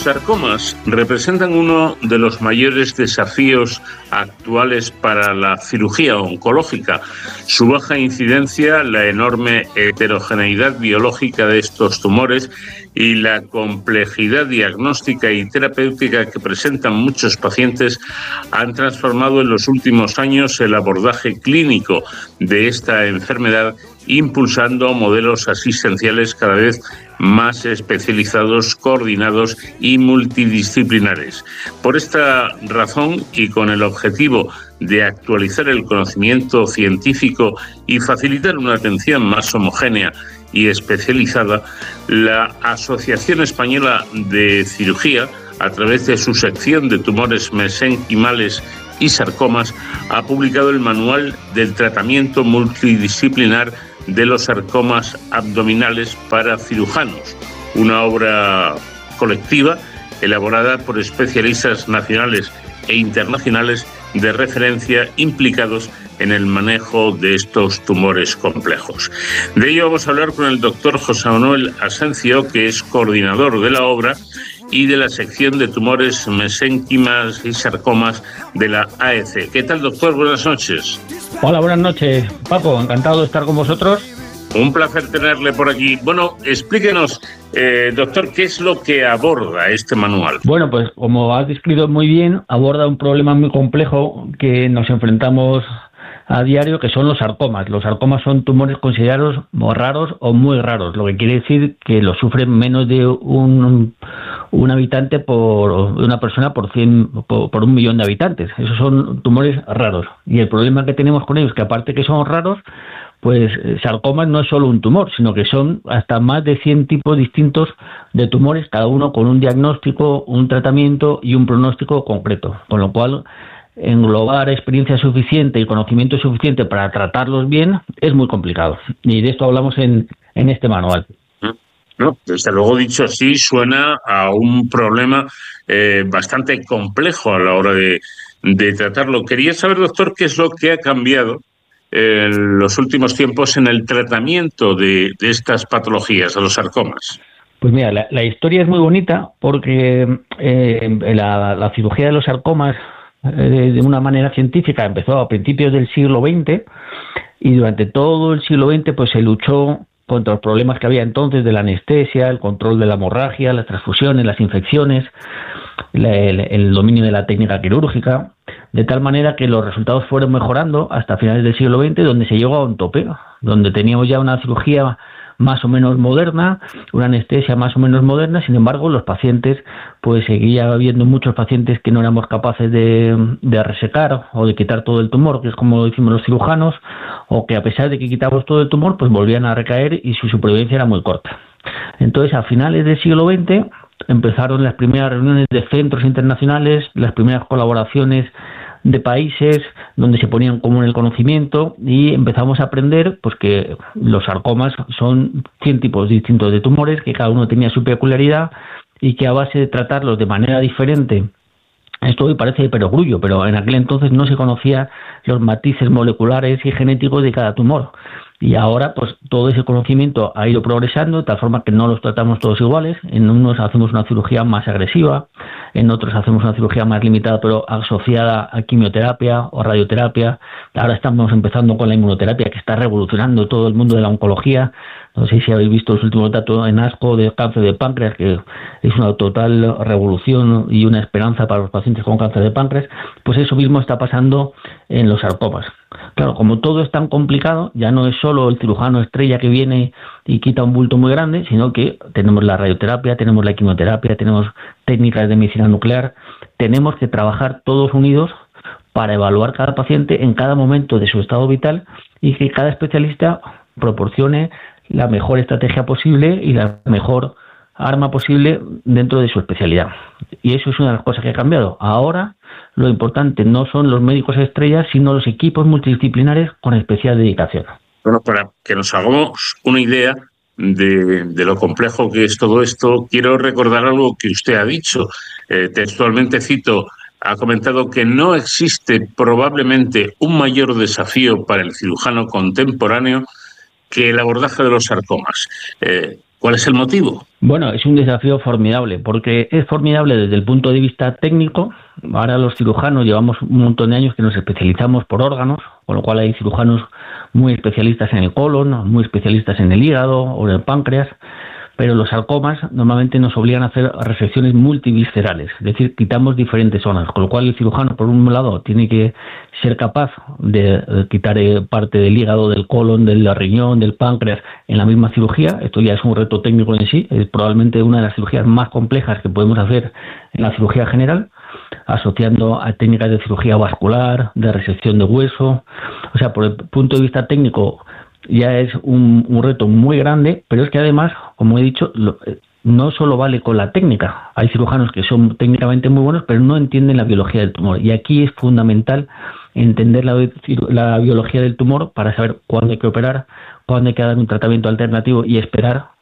sarcomas representan uno de los mayores desafíos actuales para la cirugía oncológica. Su baja incidencia, la enorme heterogeneidad biológica de estos tumores y la complejidad diagnóstica y terapéutica que presentan muchos pacientes han transformado en los últimos años el abordaje clínico de esta enfermedad, impulsando modelos asistenciales cada vez más especializados, coordinados y multidisciplinares. Por esta razón y con el objetivo de actualizar el conocimiento científico y facilitar una atención más homogénea y especializada, la Asociación Española de Cirugía, a través de su sección de tumores mesenquimales y sarcomas, ha publicado el Manual del Tratamiento Multidisciplinar de los sarcomas abdominales para cirujanos, una obra colectiva elaborada por especialistas nacionales e internacionales de referencia implicados en el manejo de estos tumores complejos. De ello vamos a hablar con el doctor José Manuel Asencio, que es coordinador de la obra y de la sección de tumores mesénquimas y sarcomas de la AEC. ¿Qué tal, doctor? Buenas noches. Hola, buenas noches, Paco. Encantado de estar con vosotros. Un placer tenerle por aquí. Bueno, explíquenos, doctor, ¿qué es lo que aborda este manual? Bueno, pues como has descrito muy bien, aborda un problema muy complejo que nos enfrentamos a diario, que son los sarcomas. Los sarcomas son tumores considerados raros o muy raros, lo que quiere decir que los sufren menos de un habitante una persona por 1 millón de habitantes. Esos son tumores raros. Y el problema que tenemos con ellos, que aparte que son raros, pues sarcomas no es solo un tumor, sino que son hasta más de 100 tipos distintos de tumores, cada uno con un diagnóstico, un tratamiento y un pronóstico concreto. Con lo cual, englobar experiencia suficiente y conocimiento suficiente para tratarlos bien es muy complicado. Y de esto hablamos en este manual. No, desde luego, dicho así, suena a un problema bastante complejo a la hora de tratarlo. Quería saber, doctor, qué es lo que ha cambiado en los últimos tiempos en el tratamiento de estas patologías, de los sarcomas. Pues mira, la historia es muy bonita porque la cirugía de los sarcomas de una manera científica empezó a principios del siglo XX y durante todo el siglo XX pues se luchó contra los problemas que había entonces de la anestesia, el control de la hemorragia, las transfusiones, las infecciones, el dominio de la técnica quirúrgica, de tal manera que los resultados fueron mejorando hasta finales del siglo XX, donde se llegó a un tope, donde teníamos ya una cirugía más o menos moderna, una anestesia más o menos moderna. Sin embargo, los pacientes, pues seguía habiendo muchos pacientes que no éramos capaces de resecar o de quitar todo el tumor, que es como lo decimos los cirujanos, o que a pesar de que quitamos todo el tumor, pues volvían a recaer y su supervivencia era muy corta. Entonces, a finales del siglo XX empezaron las primeras reuniones de centros internacionales, las primeras colaboraciones de países donde se ponía en común el conocimiento y empezamos a aprender pues que los sarcomas son 100 tipos distintos de tumores, que cada uno tenía su peculiaridad y que a base de tratarlos de manera diferente, esto hoy parece de perogrullo, pero en aquel entonces no se conocía los matices moleculares y genéticos de cada tumor. Y ahora, pues todo ese conocimiento ha ido progresando de tal forma que no los tratamos todos iguales. En unos hacemos una cirugía más agresiva, en otros hacemos una cirugía más limitada, pero asociada a quimioterapia o radioterapia. Ahora estamos empezando con la inmunoterapia, que está revolucionando todo el mundo de la oncología. No sé si habéis visto los últimos datos en ASCO de cáncer de páncreas, que es una total revolución y una esperanza para los pacientes con cáncer de páncreas. Pues eso mismo está pasando en los sarcomas. Claro, como todo es tan complicado, ya no es solo el cirujano estrella que viene y quita un bulto muy grande, sino que tenemos la radioterapia, tenemos la quimioterapia, tenemos técnicas de medicina nuclear. Tenemos que trabajar todos unidos para evaluar cada paciente en cada momento de su estado vital y que cada especialista proporcione la mejor estrategia posible y la mejor arma posible dentro de su especialidad. Y eso es una de las cosas que ha cambiado. Ahora lo importante no son los médicos estrellas, sino los equipos multidisciplinares con especial dedicación. Bueno, para que nos hagamos una idea de lo complejo que es todo esto, quiero recordar algo que usted ha dicho. Textualmente cito, ha comentado que no existe probablemente un mayor desafío para el cirujano contemporáneo que el abordaje de los sarcomas. ¿Cuál es el motivo? Bueno, es un desafío formidable, porque es formidable desde el punto de vista técnico. Ahora los cirujanos llevamos un montón de años que nos especializamos por órganos, con lo cual hay cirujanos muy especialistas en el colon, muy especialistas en el hígado o en el páncreas, pero los sarcomas normalmente nos obligan a hacer resecciones multiviscerales, es decir, quitamos diferentes zonas, con lo cual el cirujano, por un lado, tiene que ser capaz de quitar parte del hígado, del colon, del riñón, del páncreas en la misma cirugía. Esto ya es un reto técnico en sí, es probablemente una de las cirugías más complejas que podemos hacer en la cirugía general, asociando a técnicas de cirugía vascular, de resección de hueso. O sea, por el punto de vista técnico ya es un reto muy grande, pero es que además, como he dicho, no solo vale con la técnica. Hay cirujanos que son técnicamente muy buenos, pero no entienden la biología del tumor. Y aquí es fundamental entender la biología del tumor para saber cuándo hay que operar, cuándo hay que dar un tratamiento alternativo y esperar